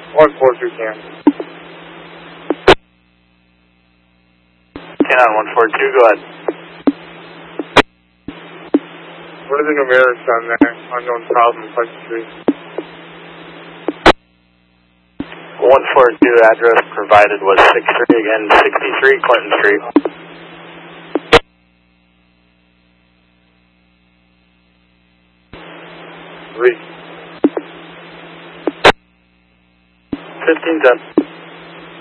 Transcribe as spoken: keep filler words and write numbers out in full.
one four two can. Canon one four two, go ahead. What are the numerics on there? Unknown problem, Pleasant Street. one four two address provided was six three, again, sixty-three Clinton Street. Three. fifteen ten.